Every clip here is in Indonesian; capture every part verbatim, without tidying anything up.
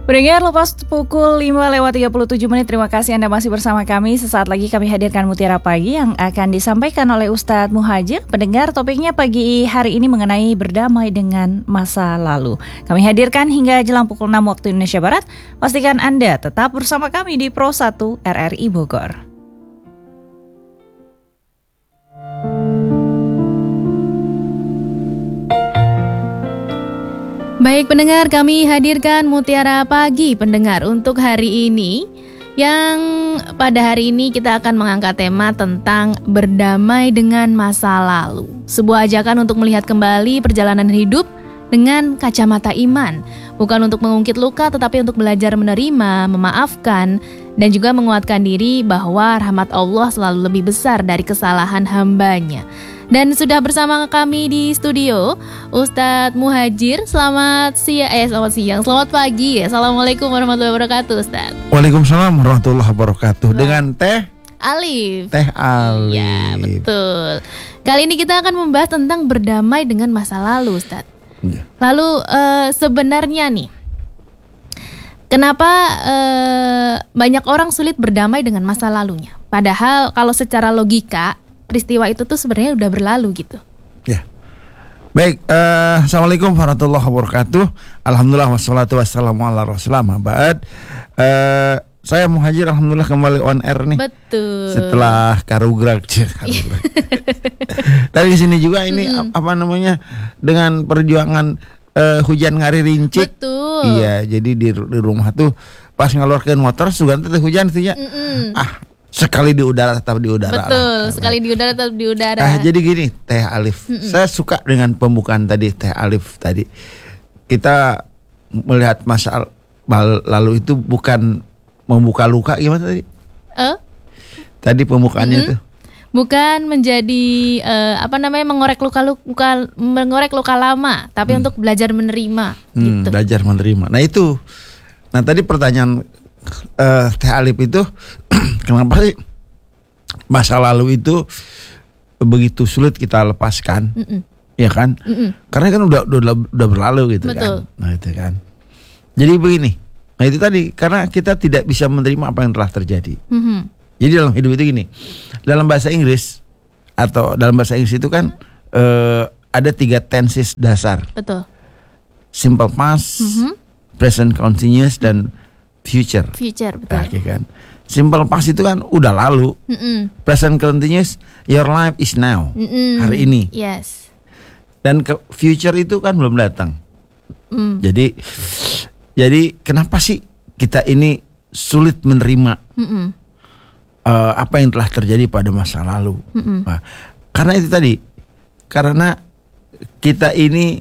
Pendengar, lepas pukul lima lewat tiga puluh tujuh menit, terima kasih Anda masih bersama kami. Sesaat lagi kami hadirkan Mutiara Pagi yang akan disampaikan oleh Ustadz Muhajir. Pendengar, topiknya pagi hari ini mengenai berdamai dengan masa lalu. Kami hadirkan hingga jelang pukul enam waktu Indonesia Barat. Pastikan Anda tetap bersama kami di Pro satu R R I Bogor. Baik pendengar, kami hadirkan Mutiara Pagi pendengar untuk hari ini, yang pada hari ini kita akan mengangkat tema tentang berdamai dengan masa lalu. Sebuah ajakan untuk melihat kembali perjalanan hidup dengan kacamata iman, bukan untuk mengungkit luka tetapi untuk belajar menerima, memaafkan, dan juga menguatkan diri bahwa rahmat Allah selalu lebih besar dari kesalahan hambanya. Dan sudah bersama kami di studio Ustadz Muhajir. Selamat siang, eh selamat siang, selamat pagi. Assalamualaikum warahmatullahi wabarakatuh, Ustadz. Waalaikumsalam warahmatullahi wabarakatuh. Wah. Dengan Teh Alif. Teh Alif. Ya, betul. Kali ini kita akan membahas tentang berdamai dengan masa lalu, Ustadz. Ya. Lalu uh, sebenarnya nih, kenapa uh, banyak orang sulit berdamai dengan masa lalunya? Padahal kalau secara logika peristiwa itu tuh sebenarnya udah berlalu gitu. Ya. Baik, uh, Assalamualaikum warahmatullahi wabarakatuh. Alhamdulillah wassalatu wassalamu ala rasulillah. Ba'd. Uh, saya Muhajir, alhamdulillah kembali on air nih. Betul. Setelah karugrak. Dari sini juga ini mm-hmm. apa namanya, dengan perjuangan uh, hujan ngari rincik. Betul. Iya, jadi di, di rumah tuh pas ngeluarkan motor sugan teh hujan tuh ya. Mm-mm. Ah, sekali di udara tetap di udara. Betul, lah. sekali di udara tetap di udara. Ah, jadi gini, Teh Alif. Mm-mm. Saya suka dengan pembukaan tadi Teh Alif tadi. Kita melihat masa lalu itu bukan membuka luka, gimana tadi? Uh? Tadi pembukaannya mm-hmm. tuh. Bukan menjadi uh, apa namanya mengorek luka luka mengorek luka lama, tapi hmm. untuk belajar menerima. Hmm, gitu. Belajar menerima. Nah itu. Nah tadi pertanyaan uh, Teh Alif itu. Kenapa sih masa lalu itu begitu sulit kita lepaskan, Mm-mm. ya kan? Mm-mm. Karena kan udah udah udah berlalu gitu. Betul. Kan. Nah itu kan. Jadi begini, nah itu tadi karena kita tidak bisa menerima apa yang telah terjadi. Mm-hmm. Jadi dalam hidup itu gini, dalam bahasa Inggris atau dalam bahasa Inggris itu kan mm-hmm. uh, ada tiga tenses dasar. Betul. Simple past, mm-hmm. present continuous, dan future. Future, betul. Nah, kan. Simple past itu kan udah lalu. Mm-mm. Present continuous, your life is now. Mm-mm. Hari ini. Yes. Dan ke future itu kan belum datang. Mm. Jadi, jadi kenapa sih kita ini sulit menerima uh, apa yang telah terjadi pada masa lalu? Nah, karena itu tadi, karena kita ini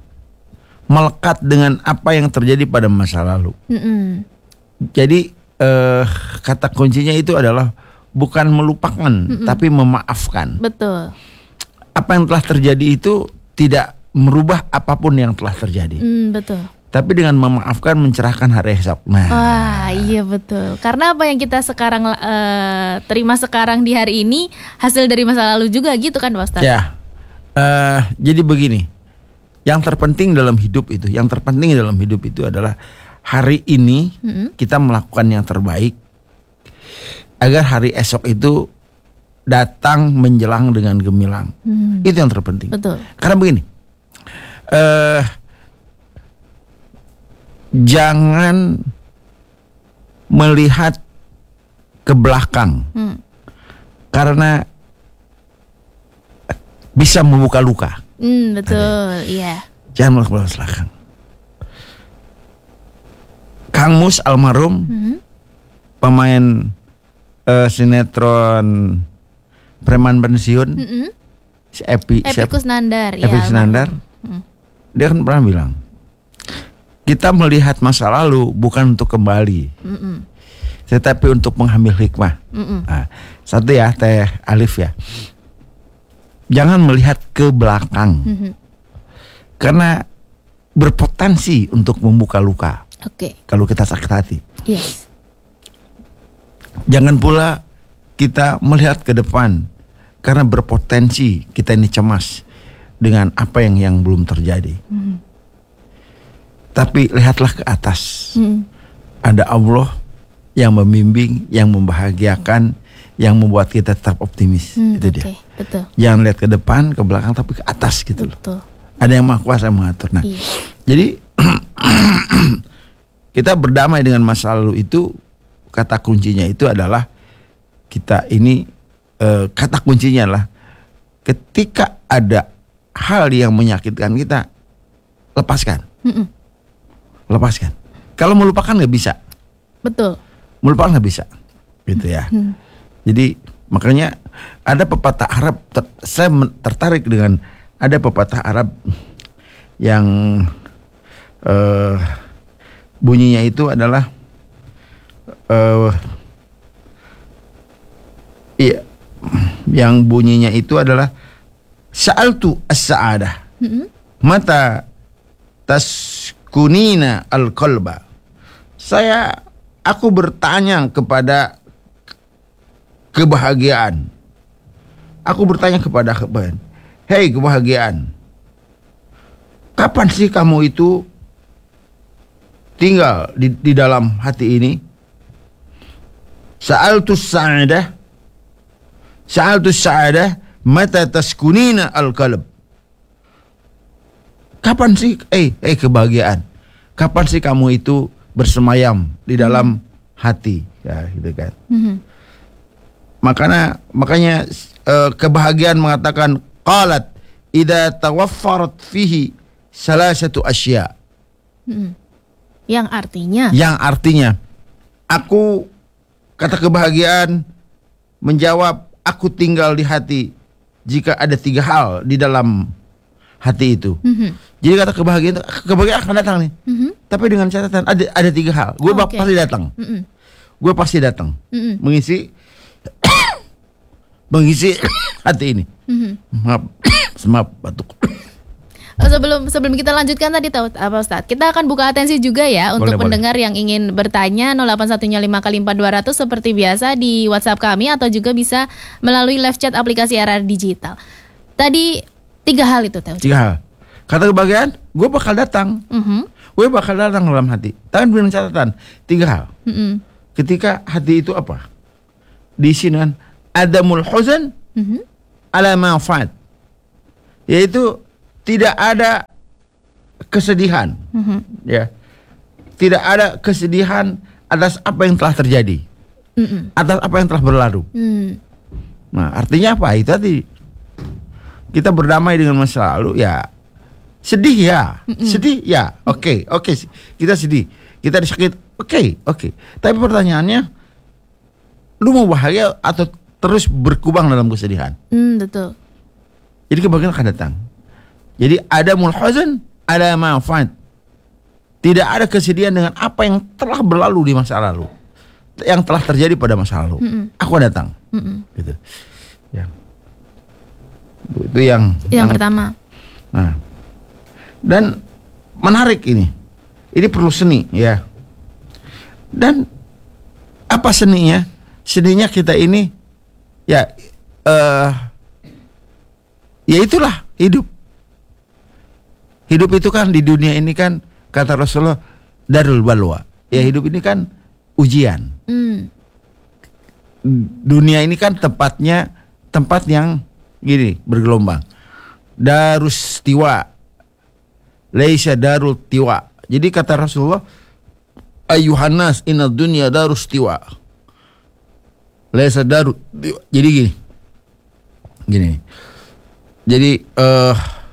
melekat dengan apa yang terjadi pada masa lalu. Mm-mm. Jadi Uh, kata kuncinya itu adalah bukan melupakan, Mm-mm. tapi memaafkan. Betul. Apa yang telah terjadi itu tidak merubah apapun yang telah terjadi. Mm, betul. Tapi dengan memaafkan mencerahkan hari esok. Nah. Wah, iya betul. Karena apa yang kita sekarang uh, terima sekarang di hari ini hasil dari masa lalu juga gitu kan, Pak Ustaz? Ya. Uh, jadi begini. Yang terpenting dalam hidup itu, yang terpenting dalam hidup itu adalah hari ini mm-hmm. kita melakukan yang terbaik agar hari esok itu datang menjelang dengan gemilang. Mm. Itu yang terpenting. Betul. Karena begini, uh, jangan melihat ke belakang, mm. karena bisa membuka luka. Mm, betul, iya. Yeah. Jangan melihat ke belakang. Kang Mus almarhum, mm-hmm. pemain uh, sinetron preman pensiun, mm-hmm. si Epi, Epi Kusnandar, Epi ya, Kusnandar, mm. dia kan pernah bilang, kita melihat masa lalu bukan untuk kembali, mm-hmm. tetapi untuk mengambil hikmah. Mm-hmm. Nah, satu ya Teh Alif ya, jangan melihat ke belakang, mm-hmm. karena berpotensi untuk membuka luka. Oke. Okay. Kalau kita sakit hati. Yes. Jangan pula kita melihat ke depan karena berpotensi kita ini cemas dengan apa yang yang belum terjadi. Mm-hmm. Tapi lihatlah ke atas. Mm. Ada Allah yang membimbing, yang membahagiakan, yang membuat kita tetap optimis. Mm, Itu okay. dia. Betul. Jangan lihat ke depan, ke belakang, tapi ke atas gitu loh. Betul. Ada yang maha kuasa mengatur. Nah, Iya. jadi kita berdamai dengan masa lalu itu, kata kuncinya itu adalah kita ini eh, kata kuncinya adalah ketika ada hal yang menyakitkan kita, lepaskan, Mm-mm. lepaskan. Kalau melupakan nggak bisa, Betul. melupakan nggak bisa, gitu ya. Mm. Jadi makanya ada pepatah Arab, ter, saya men- tertarik dengan ada pepatah Arab yang eh, bunyinya itu adalah eh, iya, yang bunyinya itu adalah sa'altu as-sa'adah Mm-mm. mata taskunina al-qalba. Saya aku bertanya kepada kebahagiaan. Aku bertanya kepada kebahagiaan. Hei kebahagiaan, kapan sih kamu itu tinggal di, di dalam hati ini? Sa'altu sa'adah Sa'altu sa'adah mata taskunina al-qalb. Kapan sih eh eh kebahagiaan? Kapan sih kamu itu bersemayam di dalam hati? Ya, gitu kan. Mhm. Makanya makanya eh, kebahagiaan mengatakan qalat idza tawaffarat fihi salasatu asya. Mhm. Yang artinya Yang artinya aku, kata kebahagiaan menjawab, aku tinggal di hati jika ada tiga hal di dalam hati itu. Mhm. Jadi kata kebahagiaan itu, kebahagiaan akan datang nih. Mhm. Tapi dengan catatan ada ada tiga hal. Gue Oke. pasti datang. Mhm. Gue pasti datang. Mhm. Mengisi mengisi hati ini. Mhm. Maaf, maaf batuk. Oh, sebelum sebelum kita lanjutkan tadi tahu apa Ustadz, kita akan buka atensi juga ya untuk Boleh, pendengar yang ingin bertanya nol delapan satu lima kali empat dua ratus seperti biasa di WhatsApp kami atau juga bisa melalui live chat aplikasi R R Digital. Tadi tiga hal itu tahu. Tiga hal. Kata kebahagiaan, gue bakal datang. Mhm. Gue bakal datang dalam hati. Tapi dengan catatan tiga hal. Mhm. Ketika hati itu apa? Diisi dengan adamul huzan Mhm. ala ma'fat. Yaitu tidak ada kesedihan. Mhm. Ya. Tidak ada kesedihan atas apa yang telah terjadi. Mhm. Atas apa yang telah berlalu. Mhm. Nah, artinya apa? Itu tadi kita berdamai dengan masa lalu, ya. Sedih ya, sedih ya, oke, oke, kita sedih, kita disakit, oke, oke. Tapi pertanyaannya, lu mau bahagia atau terus berkubang dalam kesedihan? Hmm, betul. Jadi kebahagiaan akan datang. Jadi ada mulhazan, ada manfaat. Tidak ada kesedihan dengan apa yang telah berlalu di masa lalu, yang telah terjadi pada masa lalu. Mm-mm. Aku datang, Mhm. gitu. Ya. Itu yang Yang pertama. Nah, dan menarik ini, ini perlu seni ya. Dan apa seninya? Seninya kita ini, ya, eh, ya itulah hidup. Hidup itu kan di dunia ini kan kata Rasulullah darul balwa. Ya hidup ini kan ujian. Hmm. Dunia ini kan tempatnya tempat yang gini bergelombang. Darus tiwa, laisa darul tiwa. Jadi kata Rasulullah, ayuhannas inna dunya darus tiwa, laisa darul tiwa. Jadi gini, gini. Jadi eh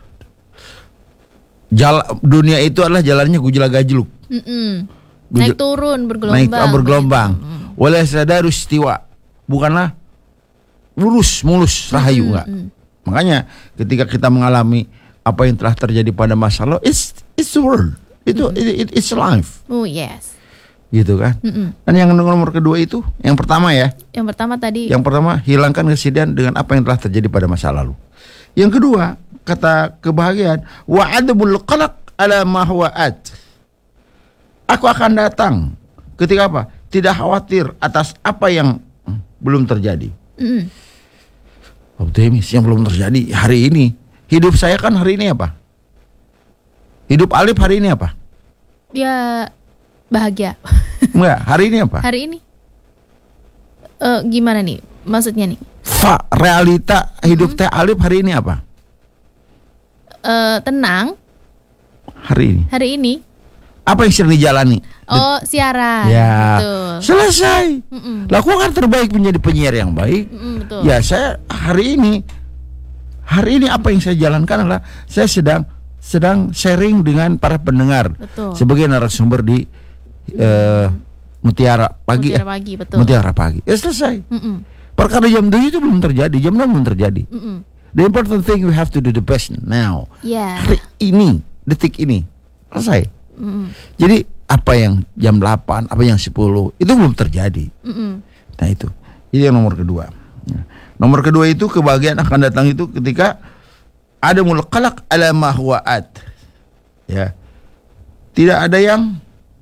jalan dunia itu adalah jalannya gujala gajluk. Mm-mm. Gujul- Naik turun bergelombang. Naik ah, bergelombang. Mm. Walaisa darus tiwa, bukanlah lurus mulus rahayu, enggak. Mm-mm. Makanya ketika kita mengalami apa yang telah terjadi pada masa lalu, it's it's the world, itu it, it- it's life, Oh yes. gitu kan. Mm-mm. Dan yang nomor kedua itu, yang pertama ya, Yang pertama tadi. yang pertama hilangkan kesedihan dengan apa yang telah terjadi pada masa lalu. Yang kedua, kata kebahagiaan, wa adabul qalaq ala ma huwa at. Aku akan datang ketika apa? Tidak khawatir atas apa yang hmm, belum terjadi. Mm-mm. Optimis yang belum terjadi hari ini. Hidup saya kan hari ini apa? Hidup Alif hari ini apa? Ya bahagia. Enggak, hari ini apa? Hari ini uh, gimana nih? Maksudnya nih? Fa, realita hidup hmm. Teh Alif hari ini apa? Uh, tenang. Hari ini. Hari ini. Apa yang sering dijalani? Oh, siaran. Ya. Betul. Selesai. Mm-mm. Lakukan terbaik menjadi penyiar yang baik. Mm-mm, betul. Ya, saya hari ini hari ini apa yang saya jalankan adalah saya sedang sedang sharing dengan para pendengar. Betul. Sebagai narasumber di uh, Mutiara Pagi. Mutiara Pagi, betul. Mutiara Pagi. Ya selesai. Mm-mm. Perkara jam tujuh itu belum terjadi, jam enam belum terjadi. Mm-mm. The important thing we have to do the best now. Yeah. Hari ini, detik ini selesai. Mm-mm. Jadi apa yang jam delapan, apa yang sepuluh itu belum terjadi. Mm-mm. Nah itu, itu yang nomor kedua. Nomor kedua itu kebahagiaan akan datang itu ketika ada mulqalaq ala ma huwa at. Ya. Tidak ada yang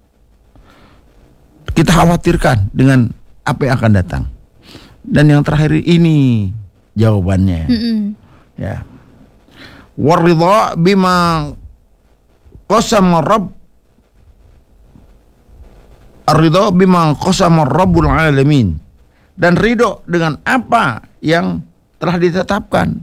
kita khawatirkan dengan apa yang akan datang. Dan yang terakhir ini jawabannya. Mm-mm. Ya. Waridha bima qasama rabb Ar-ridha bima qasama Rabbul alamin. Dan ridho dengan apa yang telah ditetapkan.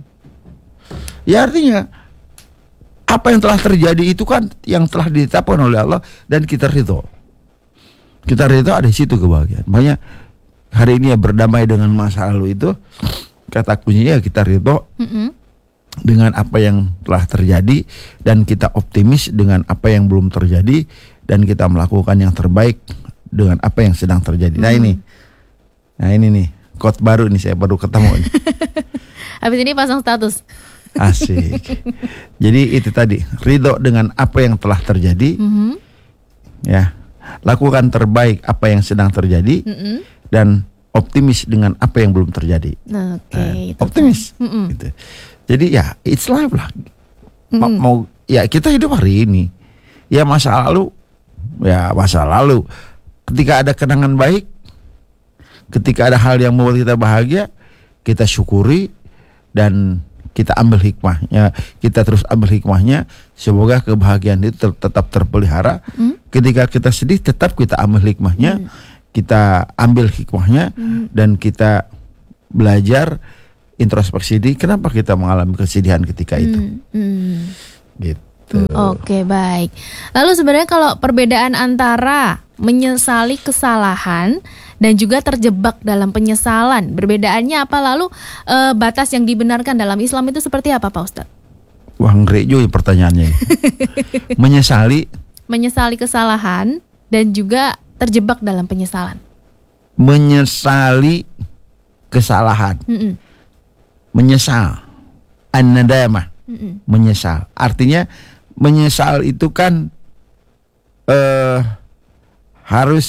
Ya artinya apa yang telah terjadi itu kan yang telah ditetapkan oleh Allah dan kita ridho. Kita ridho ada di situ kebahagiaan. Makanya hari ini ya berdamai dengan masa lalu itu kata kuncinya ya kita ridho mm-hmm. dengan apa yang telah terjadi dan kita optimis dengan apa yang belum terjadi dan kita melakukan yang terbaik dengan apa yang sedang terjadi. Mm-hmm. Nah ini, nah ini nih quote baru nih saya baru ketemu. Habis ini pasang status. Asik. Jadi itu tadi ridho dengan apa yang telah terjadi, mm-hmm. ya lakukan terbaik apa yang sedang terjadi, mm-hmm. dan optimis dengan apa yang belum terjadi. Oke. Okay, eh, optimis. Mm-hmm. Gitu. Jadi ya it's life lah. Mm-hmm. Mau ya kita hidup hari ini. Ya masa lalu, ya masa lalu. Ketika ada kenangan baik, ketika ada hal yang membuat kita bahagia, kita syukuri dan kita ambil hikmahnya, kita terus ambil hikmahnya. Semoga kebahagiaan itu ter- tetap terpelihara. Mm. Ketika kita sedih, tetap kita ambil hikmahnya, mm. kita ambil hikmahnya, mm. dan kita belajar introspeksi diri. Kenapa kita mengalami kesedihan ketika mm. itu? Mm. Gitu. Oke, baik. Lalu sebenarnya kalau perbedaan antara menyesali kesalahan dan juga terjebak dalam penyesalan, perbedaannya apa? Lalu e, batas yang dibenarkan dalam Islam itu seperti apa, Pak Ustadz? Wah, ngeri juga pertanyaannya. Menyesali Menyesali kesalahan dan juga terjebak dalam penyesalan. Menyesali kesalahan. Mm-mm. Menyesal. An-nadamah. Mm-mm. Menyesal. Artinya menyesal itu kan uh, harus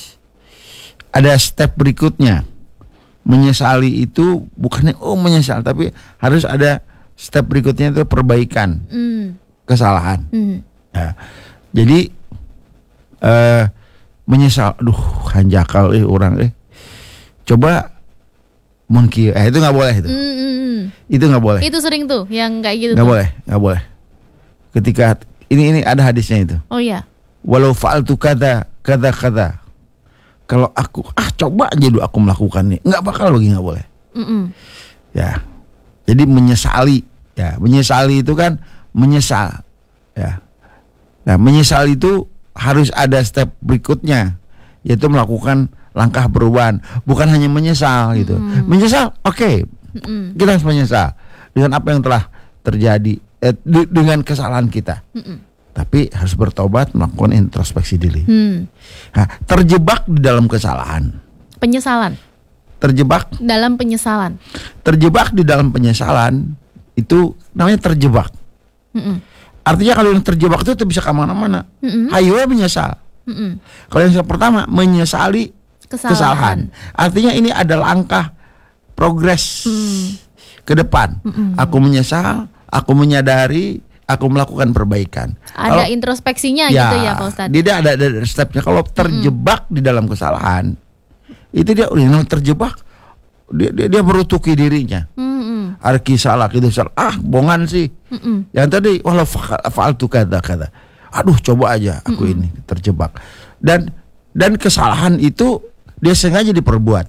ada step berikutnya. Menyesali itu bukannya oh menyesal, tapi harus ada step berikutnya itu perbaikan mm. kesalahan. Mm. Ya. Jadi uh, menyesal, aduh hanjakal eh orang eh coba mungkin eh itu nggak boleh itu. Mm-mm. Itu nggak boleh. Itu sering tuh yang kayak gitu. Nggak boleh, nggak boleh. Ketika ini ini ada hadisnya itu. Oh iya. Walau fa'altu kada kada kada. Kalau aku ah coba aja dulu aku melakukannya, nggak bakal lagi nggak boleh. Mm-mm. Ya. Jadi menyesali, ya menyesali itu kan menyesal, ya. Nah menyesal itu harus ada step berikutnya, yaitu melakukan langkah perubahan, bukan hanya menyesal gitu. Mm. Menyesal, oke, okay. mm. kita harus menyesal dengan apa yang telah terjadi, eh, d- dengan kesalahan kita. Mm-mm. Tapi harus bertobat, melakukan introspeksi diri. Mm. Nah, terjebak di dalam kesalahan. Penyesalan. Terjebak. Dalam penyesalan. Terjebak di dalam penyesalan itu namanya terjebak. Mm-mm. Artinya kalau yang terjebak itu bisa kemana-mana. Mm-mm. Hayo menyesal. Mm-mm. Kalau yang pertama menyesali kesalahan. kesalahan. Artinya ini ada langkah progres mm. ke depan. Mm-mm. Aku menyesal, aku menyadari, aku melakukan perbaikan. Ada kalau, introspeksinya ya, gitu ya Pak Ustadz. Dia ada ada stepnya. Kalau terjebak mm. di dalam kesalahan, itu dia udah terjebak. Dia dia, dia merutuki dirinya. Mm-mm. Arki salah, itu salah. Ah, bongan sih. Mm-mm. Yang tadi walau fa'altu kada kada. Aduh, coba aja aku mm-mm. ini terjebak. Dan dan kesalahan itu dia sengaja diperbuat.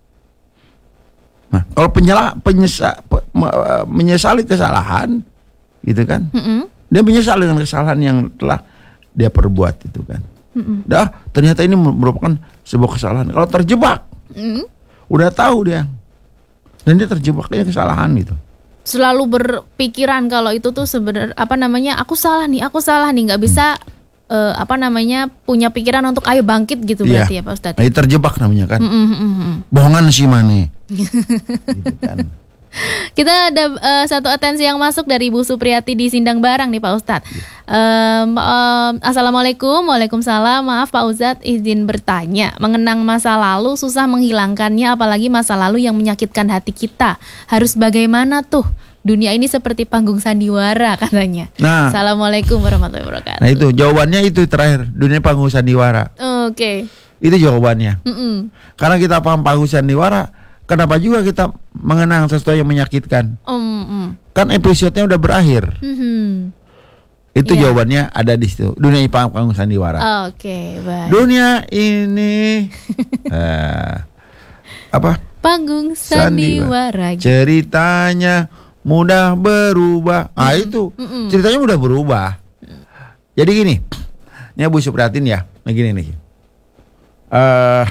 Nah, kalau penyala, penyesa, pe, menyesali kesalahan, gitu kan? Mm-mm. Dia menyesal dengan kesalahan yang telah dia perbuat itu kan. Mm-mm. Dah, ternyata ini merupakan sebuah kesalahan. Kalau terjebak, mm-mm. udah tahu dia, dan dia terjebaknya kesalahan itu. Selalu berpikiran kalau itu tuh sebenarnya apa namanya? Aku salah nih, aku salah nih, nggak bisa. Mm. Uh, apa namanya punya pikiran untuk ayo bangkit gitu iya. berarti ya Pak Ustadz. Nah, terjebak namanya kan. Mm-mm. Bohongan sih mana. Gitu kan. Kita ada uh, satu atensi yang masuk dari Ibu Supriyati di Sindang Barang nih Pak Ustadz. Um, um, Assalamualaikum, waalaikumsalam. Maaf Pak Ustadz, izin bertanya. Mengenang masa lalu susah menghilangkannya, apalagi masa lalu yang menyakitkan hati kita. Harus bagaimana tuh? Dunia ini seperti panggung sandiwara katanya. Nah, Assalamualaikum warahmatullahi wabarakatuh. Nah itu jawabannya itu terakhir, dunia panggung sandiwara. Oke. Okay. Itu jawabannya. Mm-mm. Karena kita paham panggung sandiwara, kenapa juga kita mengenang sesuatu yang menyakitkan? Mm-mm. Kan episodenya udah berakhir. Mm-hmm. Itu yeah. jawabannya ada di situ. Dunia panggung sandiwara. Oke, okay, baik. Dunia ini uh, apa? Panggung sandiwara. Ceritanya mudah berubah. Ah mm-mm. itu mm-mm. ceritanya mudah berubah. Jadi gini, ini Bu Supriyatin ya, nah gini nih. Uh,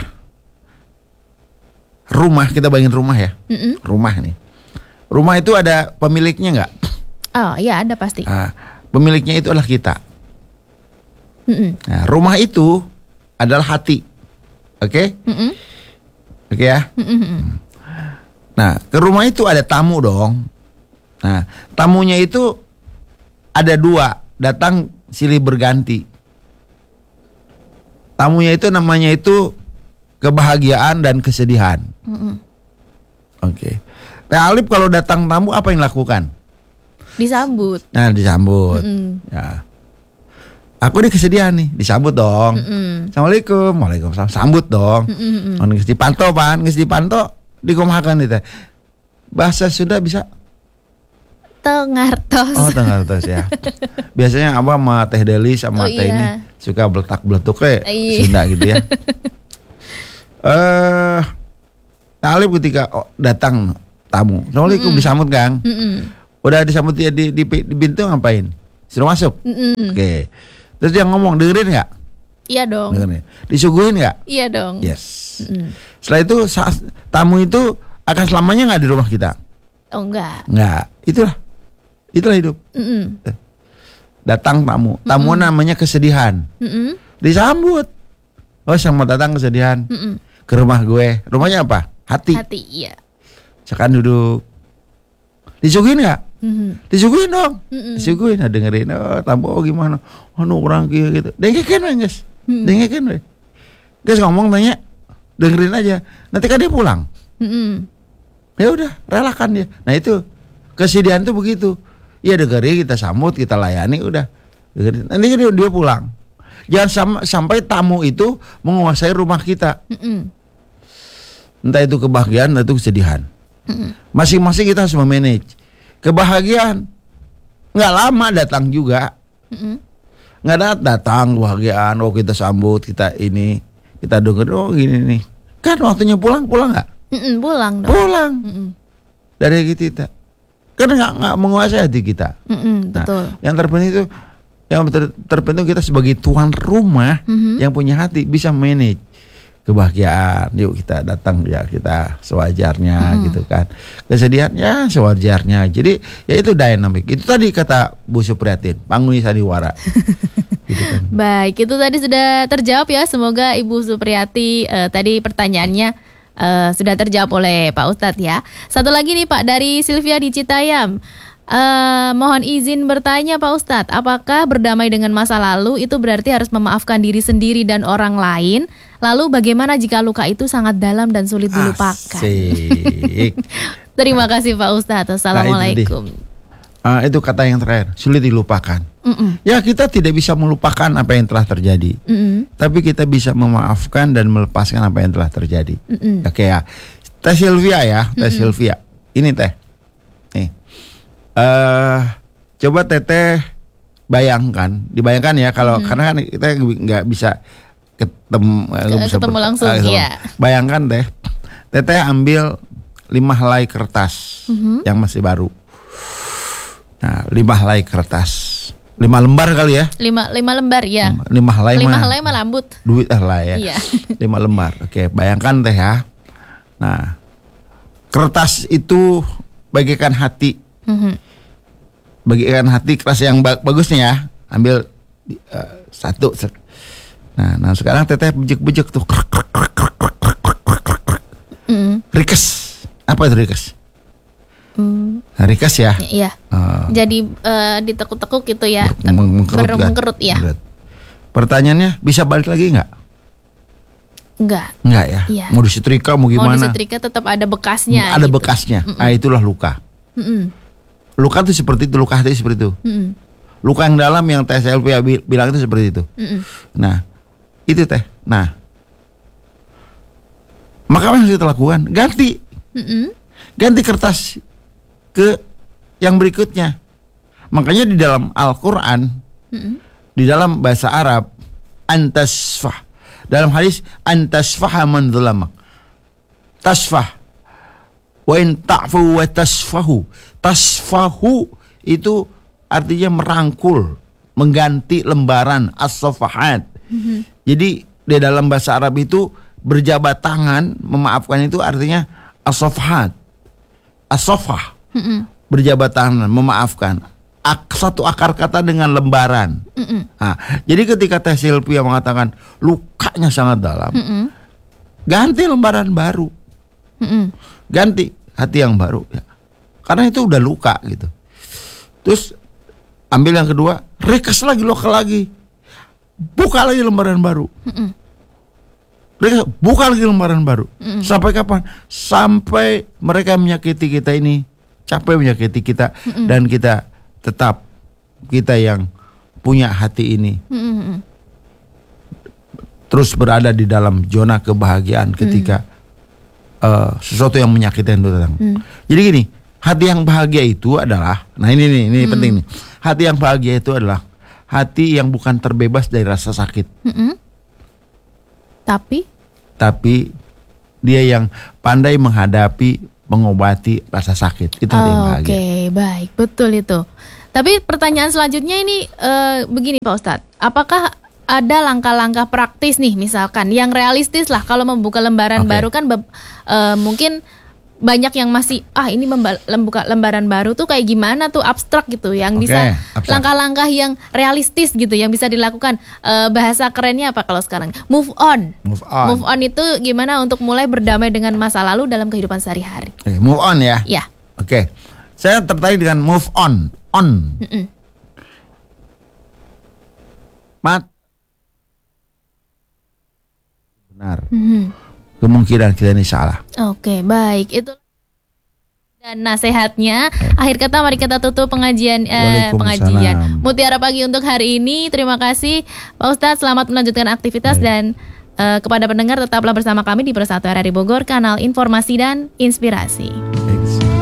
rumah, kita bayangin rumah ya. Mm-mm. Rumah nih. Rumah itu ada pemiliknya nggak? Oh iya ada pasti. Nah, pemiliknya itu adalah kita. Nah, rumah itu adalah hati. Oke? Okay? Oke okay ya? Mm-mm. Nah, ke rumah itu ada tamu dong. Nah, tamunya itu ada dua, datang silih berganti. Tamunya itu namanya itu kebahagiaan dan kesedihan. Mm-mm. Oke. Okay. Teh Alif kalau datang tamu apa yang lakukan? Disambut. Nah, disambut. Mm-mm. Ya. Aku di kesedihan nih, disambut dong. Mm-mm. Assalamualaikum, waalaikumsalam, sambut dong. Mm-mm. Nges dipantau pan, nges dipantau, dikomakan itu. Bahasa Sunda bisa? Tengartos. Oh, tengartos ya. Biasanya Abah sama Teh Deli sama oh, Teh iya. ini suka beletak-beletuk kayak iya. Sunda gitu ya. Eh, uh, Alif ketika oh, datang tamu, Assalamualaikum, mm-mm. disambut Kang. Mm-mm. Udah disambut dia di, di, di pintu ngapain? Suruh masuk. Mm-mm. Oke. Terus dia ngomong, dengerin nggak? Iya dong. Dengerin. Disuguhin nggak? Iya dong. Yes. Mm-mm. Setelah itu saat, tamu itu akan selamanya nggak di rumah kita? Oh enggak. Enggak. Itulah. Itulah hidup. Mm-mm. Datang tamu. Tamu Mm-mm. namanya kesedihan. Mm-mm. Disambut. Oh, selamat datang kesedihan. Mm-mm. Ke rumah gue. Rumahnya apa? Hati. Hati, iya. Silakan duduk. Disuguhin nggak? Mm-hmm. Disuguhin dong. Mm-hmm. Disuguhin. Nah, dengerin. Oh, tamu oh, gimana? Oh, no, orang kaya gitu. Dengerin guys. Mm-hmm. Dengerin guys. Guys ngomong tanya. Dengerin aja. Nanti kan dia pulang. Mm-hmm. Ya udah, relakan dia. Nah itu kesedihan tuh begitu. Ya dengerin, kita sambut, kita layani, udah. Dengerin. Nanti dia, dia pulang. Jangan sam- sampai tamu itu menguasai rumah kita. Mm-mm. Entah itu kebahagiaan, entah itu kesedihan. Mm-mm. Masing-masing kita harus memanage. Kebahagiaan nggak lama datang juga. Mm-mm. Nggak dat- datang kebahagiaan. Oh kita sambut, kita ini, kita dengerin. Oh gini nih. Kan waktunya pulang, pulang nggak? Mm-mm, pulang dong. Pulang. Mm-mm. Dari kita. Karena nggak nggak menguasai hati kita. Mm-mm, nah, betul. Yang terpenting itu, yang ter, terpenting kita sebagai tuan rumah mm-hmm. yang punya hati bisa manage kebahagiaan. Yuk kita datang ya kita sewajarnya mm-hmm. gitu kan. Kesedihan ya sewajarnya. Jadi ya itu dynamic. Itu tadi kata Bu Supriyatin, panggung sandiwara. Gitu kan. Baik, itu tadi sudah terjawab ya. Semoga Ibu Supriyati uh, tadi pertanyaannya Uh, sudah terjawab oleh Pak Ustadz ya. Satu lagi nih Pak dari Sylvia di Citayam. Uh, mohon izin bertanya Pak Ustadz, apakah berdamai dengan masa lalu itu berarti harus memaafkan diri sendiri dan orang lain? Lalu bagaimana jika luka itu sangat dalam dan sulit dilupakan? Asik. Terima kasih Pak Ustadz. Assalamualaikum. Nah, itu, uh, itu kata yang terakhir, sulit dilupakan. Mm-mm. Ya kita tidak bisa melupakan apa yang telah terjadi. Mm-mm. Tapi kita bisa memaafkan dan melepaskan apa yang telah terjadi. Mm-mm. Oke ya. Teh Sylvia ya, Teh Mm-mm. Sylvia. Ini Teh. Nih. Uh, coba Teteh bayangkan, dibayangkan ya kalau Hmm. karena kan kita nggak bisa ketemu, nggak bisa ketemu ber- langsung, ah, iya. Bayangkan deh, Teteh ambil lima helai kertas Mhm. yang masih baru. Nah, lima helai kertas, lima lembar kali ya, Lima, lima lembar ya. lima helai Lima mah helai mah lambut. duit helai ya. Iya. Lima lembar. Oke, bayangkan teh ya. Nah, kertas itu bagikan hati, Mhm. bagikan hati kelas yang ba- bagus nih ya. Ambil uh, satu. Nah, nah sekarang Teteh bejek-bejek tuh. Mhm. Rikes. Apa itu rikes? Hmm, Nah, rikes ya. Iya. Uh, Jadi eh, ditekuk-tekuk gitu ya. meng- mengkerut Ber- kan? mengkerut, ya. Mengkerut. Pertanyaannya, bisa balik lagi nggak? Enggak. Nggak ya. Iya. Mau disetrika mau Mau gimana? disetrika tetap ada bekasnya. Ada gitu. bekasnya. Nah, itulah luka. Mm-mm. Luka itu seperti itu, luka hati seperti itu. Mm-mm. Luka yang dalam yang T S L P bi- bilang itu seperti itu. Mm-mm. Nah, itu teh. Nah, maka apa yang harus kita lakukan? Ganti, Mm-mm. ganti kertas ke yang berikutnya. Makanya di dalam Al-Quran, Mm-mm. di dalam bahasa Arab, antasfah. Dalam hadis, antasfaha man dzalamak. Tasfah. Wa in ta'fu wa tasfahu. Tasfahu itu artinya merangkul, mengganti lembaran as-safahat. Mhm. Jadi di dalam bahasa Arab itu berjabat tangan, memaafkan itu artinya as-safahat. As-safah. Mm-mm. Berjabat tangan, memaafkan. Ak, satu akar kata dengan lembaran. Mm-mm. Nah, jadi ketika Teh Silvia mengatakan lukanya sangat dalam, Mm-mm. ganti lembaran baru, Mm-mm. ganti hati yang baru ya. Karena itu udah luka gitu. Terus ambil yang kedua, rekes lagi, luka lagi, buka lagi lembaran baru, Mm-mm. rekes, buka lagi lembaran baru. Mm-mm. Sampai kapan? Sampai mereka menyakiti kita ini, capek menyakiti kita, Mm-mm. dan kita tetap kita yang punya hati ini Mm-mm. terus berada di dalam zona kebahagiaan ketika uh, sesuatu yang menyakitkan itu datang. Mm. Jadi gini, hati yang bahagia itu adalah, nah ini nih, ini penting nih. Hati yang bahagia itu adalah hati yang bukan terbebas dari rasa sakit, Mm-mm. Tapi tapi dia yang pandai menghadapi, mengobati rasa sakit. Itu hati yang Oke, bahagia. baik, betul itu. Tapi pertanyaan selanjutnya ini eh, begini Pak Ustadz, apakah ada langkah-langkah praktis nih misalkan yang realistis lah kalau membuka lembaran Oke. baru kan be- eh, mungkin banyak yang masih ah ini memba- membuka lembaran baru tuh kayak gimana tuh abstrak gitu yang Oke, bisa abstrak. langkah-langkah yang realistis gitu yang bisa dilakukan. Eh, bahasa kerennya apa kalau sekarang? Move on. Move on. Move on itu gimana untuk mulai berdamai dengan masa lalu dalam kehidupan sehari-hari? Oke, move on ya. Ya. Oke, saya tertarik dengan move on, on. Mm-mm. Mat. Benar. Mhm. Kemungkinan kita ini salah. Oke, baik. Itu dan nasihatnya. Akhir kata mari kita tutup pengajian eh, Waalaikumsalam. pengajian Mutiara Pagi untuk hari ini. Terima kasih Pak Ustadz, selamat melanjutkan aktivitas. Baik. Dan eh, kepada pendengar tetaplah bersama kami di Persatu R R I Bogor, kanal informasi dan inspirasi.